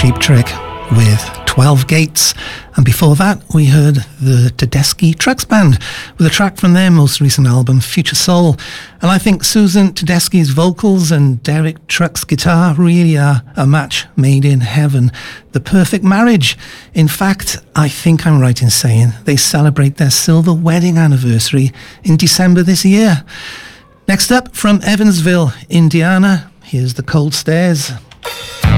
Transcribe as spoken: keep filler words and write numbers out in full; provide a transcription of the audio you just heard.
Cheap Trick with twelve Gates. And before that, we heard the Tedeschi Trucks Band with a track from their most recent album, Future Soul. And I think Susan Tedeschi's vocals and Derek Trucks' guitar really are a match made in heaven. The perfect marriage. In fact, I think I'm right in saying they celebrate their silver wedding anniversary in December this year. Next up, from Evansville, Indiana, here's the Cold Stairs.